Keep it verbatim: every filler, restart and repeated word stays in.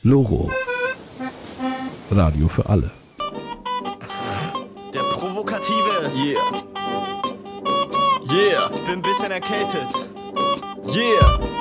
Loro. Radio für alle. Der Provokative. Yeah. Yeah. Ich bin ein bisschen erkältet. Yeah.